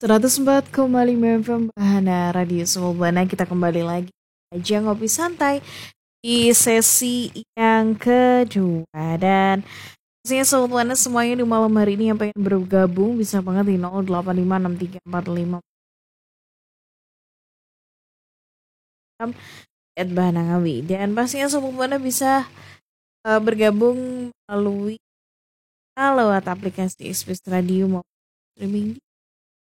104,5 FM Bahana Radio Sulbana. Kita kembali lagi aja ngopi santai di sesi yang kedua. Dan pastinya Sulbana semuanya di malam hari ini yang pengen bergabung bisa banget di 08563456 Bahana Ngawi. Dan pastinya Sulbana bisa bergabung melalui lewat aplikasi Express Radio maupun streaming